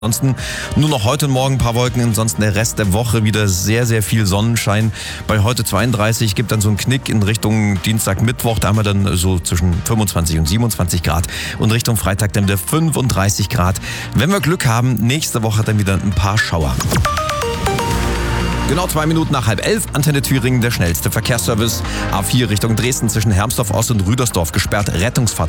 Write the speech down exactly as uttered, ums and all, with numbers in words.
Ansonsten nur noch heute und morgen ein paar Wolken, ansonsten der Rest der Woche wieder sehr, sehr viel Sonnenschein. Bei heute zweiunddreißig gibt dann so einen Knick in Richtung Dienstag, Mittwoch, da haben wir dann so zwischen fünfundzwanzig und siebenundzwanzig Grad und Richtung Freitag dann wieder fünfunddreißig Grad. Wenn wir Glück haben, nächste Woche dann wieder ein paar Schauer. Genau zwei Minuten nach halb elf, Antenne Thüringen, der schnellste Verkehrsservice. A vier Richtung Dresden zwischen Hermsdorf Ost und Rüdersdorf gesperrt, Rettungsfahrzeug